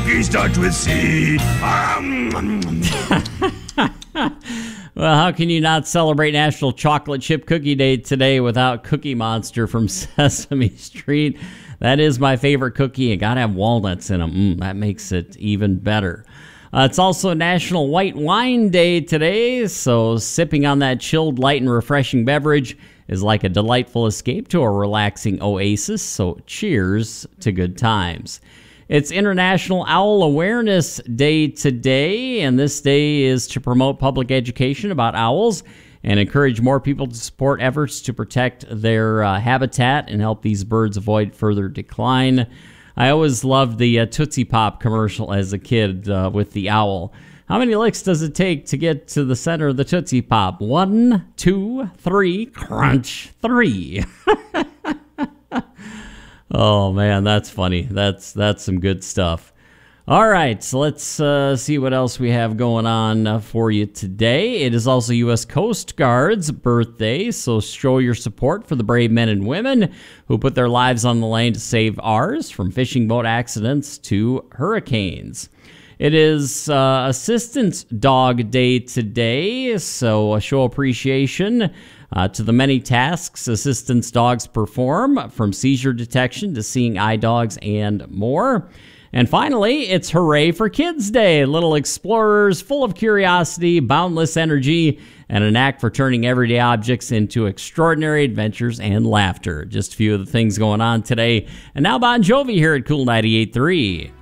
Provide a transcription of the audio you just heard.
cookie starts with C. Well, how can you not celebrate National Chocolate Chip Cookie Day today without Cookie Monster from Sesame Street? That is my favorite cookie. You gotta have walnuts in them. That makes it even better. It's also National White Wine Day today, so sipping on that chilled, light, and refreshing beverage is like a delightful escape to a relaxing oasis, so cheers to good times. It's International Owl Awareness Day today, and this day is to promote public education about owls and encourage more people to support efforts to protect their habitat and help these birds avoid further decline. I always loved the Tootsie Pop commercial as a kid with the owl. How many licks does it take to get to the center of the Tootsie Pop? 1, 2, 3, crunch, 3. Oh, man, that's funny. That's some good stuff. All right, so let's see what else we have going on for you today. It is also U.S. Coast Guard's birthday, so show your support for the brave men and women who put their lives on the line to save ours, from fishing boat accidents to hurricanes. It is Assistance Dog Day today, so show appreciation to the many tasks assistance dogs perform, from seizure detection to seeing eye dogs and more. And finally, it's Hooray for Kids Day. Little explorers full of curiosity, boundless energy, and a knack for turning everyday objects into extraordinary adventures and laughter. Just a few of the things going on today. And now Bon Jovi here at Cool 98.3.